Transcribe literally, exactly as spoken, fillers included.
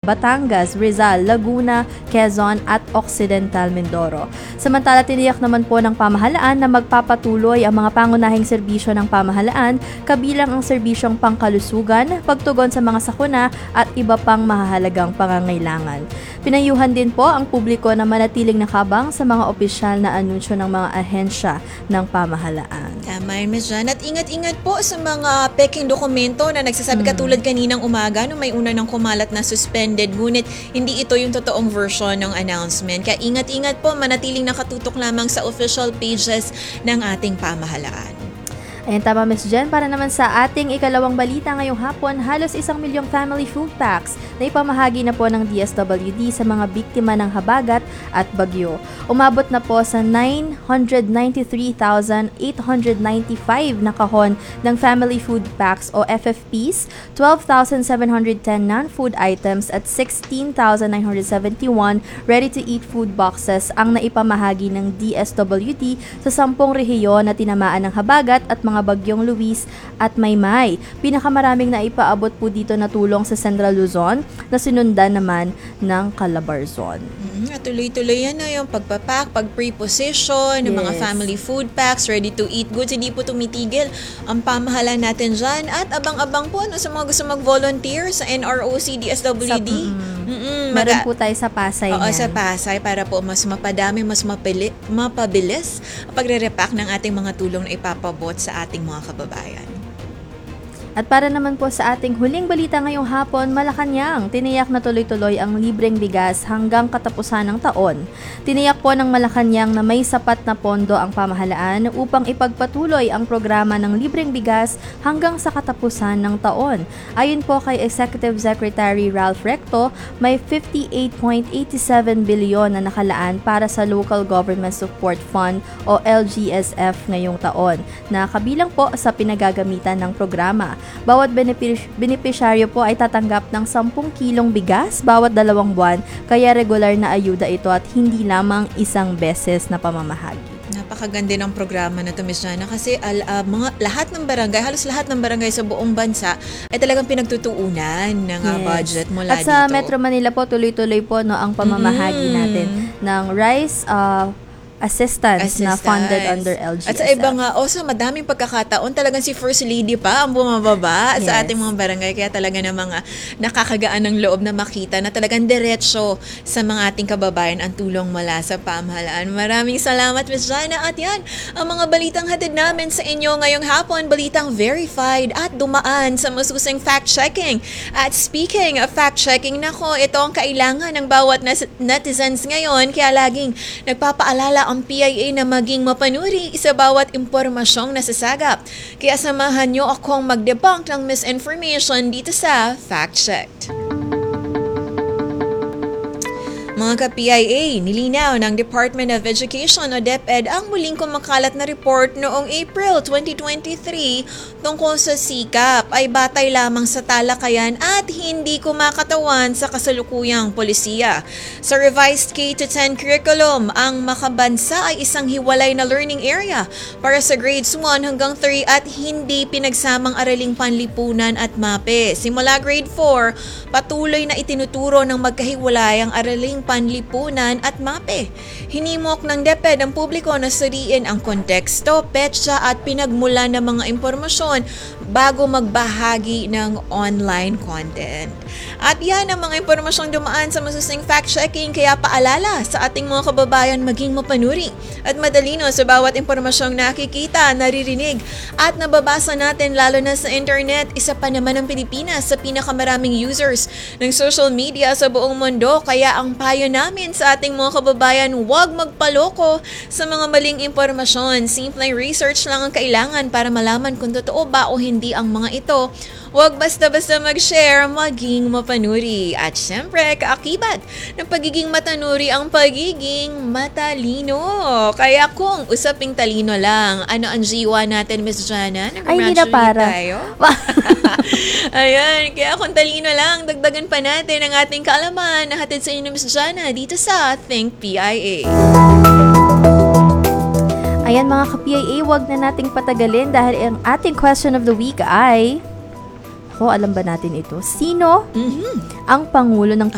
Batangas, Rizal, Laguna, Quezon at Occidental Mindoro. Samantala, tiniyak naman po ng pamahalaan na magpapatuloy ang mga pangunahing serbisyo ng pamahalaan, kabilang ang serbisyong pangkalusugan, pagtugon sa mga sakuna at iba pang mahahalagang pangangailangan. Pinayuhan din po ang publiko na manatiling nakabang sa mga opisyal na anunsyo ng mga ahensya ng pamahalaan. Tama yun, Miz Jan. At ingat-ingat po sa mga peking dokumento na nagsasabi mm. katulad kaninang umaga nung may una ng kumalat na suspended, ngunit hindi ito yung totoong version ng announcement. Kaya ingat-ingat po, manatiling nakatutok lamang sa official pages ng ating pamahalaan. Ayan, tama, Miss Jen. Para naman sa ating ikalawang balita ngayong hapon, halos isang milyong family food packs na ipamahagi na po ng D S W D sa mga biktima ng habagat at bagyo. Umabot na po sa nine hundred ninety-three thousand eight hundred ninety-five na kahon ng family food packs o F F Ps, twelve thousand seven hundred ten non-food items at sixteen thousand nine hundred seventy-one ready-to-eat food boxes ang naipamahagi ng D S W D sa sampung rehiyon na tinamaan ng habagat at mga bagyong Luis at Maymay. Pinakamaraming naipaabot po dito na tulong sa Central Luzon na sinundan naman ng Calabarzon. Mm-hmm. At tuloy-tuloy yan na yung pagpapak, pag-preposition, ng yes. mga family food packs, ready-to-eat goods. Hindi po tumitigil ang pamahalaan natin dyan. At abang-abang po no, sa mga gusto mag-volunteer sa N R O C D S W D. Sa, mm, Meron po tayo sa Pasay. Oo, niyan. sa Pasay para po mas mapadami, mas mapili, mapabilis ang pagre-repack ng ating mga tulong na ipapabot sa ating mga kababayan. At para naman po sa ating huling balita ngayong hapon, Malacanang, tiniyak na tuloy-tuloy ang libreng bigas hanggang katapusan ng taon. Tiniyak po ng Malacanang na may sapat na pondo ang pamahalaan upang ipagpatuloy ang programa ng libreng bigas hanggang sa katapusan ng taon. Ayon po kay Executive Secretary Ralph Recto, may fifty-eight point eight seven bilyon na nakalaan para sa Local Government Support Fund o L G S F ngayong taon, na kabilang po sa pinagagamitan ng programa. Bawat benepisyaryo po ay tatanggap ng sampung kilong bigas bawat dalawang buwan, kaya regular na ayuda ito at hindi lamang isang beses na pamamahagi. Napakaganda ng programa na ito, Miz Jana, kasi al, uh, mga, lahat ng barangay, halos lahat ng barangay sa buong bansa ay talagang pinagtutuunan ng uh, yes. budget mula at sa dito. Metro Manila po, tuloy-tuloy po no, ang pamamahagi mm. natin ng rice, uh, Assistance, assistance na funded under L G S F. At sa ibang, uh, also madaming pagkakataon, talagang si First Lady pa ang bumababa yes. sa ating mga barangay. Kaya talaga namang uh, nakakagaan ng loob na makita na talagang diretso sa mga ating kababayan ang tulong mula sa pamahalaan. Maraming salamat, Miz Jana. At yan, ang mga balitang hatid namin sa inyo ngayong hapon, balitang verified at dumaan sa masusing fact-checking. At speaking of fact-checking, nako, ito ang kailangan ng bawat netizens ngayon. Kaya laging nagpapaalala ang P I A na maging mapanuri sa bawat impormasyong nasasagap. Kaya samahan nyo akong mag-debunk ng misinformation dito sa Fact Checked. Mga ka-P I A, nilinaw ng Department of Education o DepEd ang muling kumakalat na report noong April twenty twenty-three tungkol sa sikap ay batay lamang sa talakayan at hindi kumakatawan sa kasalukuyang polisiya. Sa revised K to ten curriculum, ang makabansa ay isang hiwalay na learning area para sa grades one hanggang three at hindi pinagsamang araling panlipunan at MAPE. Simula grade four, patuloy na itinuturo ng magkahiwalay ang araling panlipunan at MAPE. Hinimok ng DepEd ang publiko na suriin ang konteksto, petsa at pinagmulan ng mga impormasyon bago magbahagi ng online content. At yan ang mga impormasyong dumaan sa masusing fact-checking, kaya paalala sa ating mga kababayan maging mapanuri at madalino sa bawat impormasyong nakikita, naririnig at nababasa natin lalo na sa internet. Isa pa naman ang Pilipinas sa pinakamaraming users ng social media sa buong mundo, kaya ang payo namin sa ating mga kababayan, huwag magpaloko sa mga maling impormasyon. Simpleng research lang ang kailangan para malaman kung totoo ba o hindi ang mga ito. Huwag basta-basta mag-share, maging mapanuri. At syempre, kaakibat ng pagiging matanuri ang pagiging matalino. Kaya kung usaping talino lang, ano ang jiwa natin, Miss Jana? Ay, hindi na para. Tayo? Ayan, kaya kung talino lang, dagdagan pa natin ang ating kaalaman na hatid sa inyo ni Miss Jana dito sa Think P I A. Ayan mga ka-P I A, wag na nating patagalin dahil ang ating question of the week ay, oh, alam ba natin ito? Sino mm-hmm. ang Pangulo ng